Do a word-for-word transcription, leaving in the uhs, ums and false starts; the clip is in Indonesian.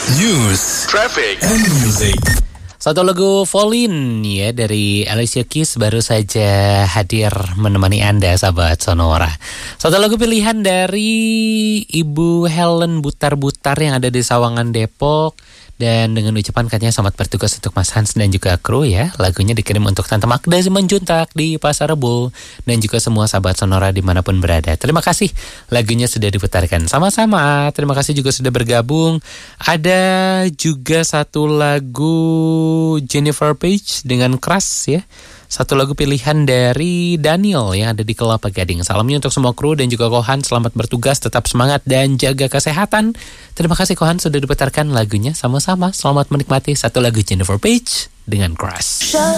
News, Traffic, and Music. Satu lagu Falling ya dari Alicia Keys baru saja hadir menemani Anda sahabat Sonora. Satu lagu pilihan dari Ibu Helen Butar-Butar yang ada di Sawangan Depok. Dan dengan ucapan katanya selamat bertugas untuk Mas Hans dan juga kru ya. Lagunya dikirim untuk Tante Magda Simanjuntak di Pasar Rebo. Dan juga semua sahabat Sonora dimanapun berada. Terima kasih lagunya sudah diputarkan. Sama-sama, terima kasih juga sudah bergabung. Ada juga satu lagu Jennifer Page dengan Crush ya. Satu lagu pilihan dari Daniel yang ada di Kelapa Gading. Salamnya untuk semua kru dan juga Kohan. Selamat bertugas, tetap semangat dan jaga kesehatan. Terima kasih Kohan sudah diputarkan lagunya. Sama-sama, selamat menikmati satu lagu Jennifer Page dengan Crush.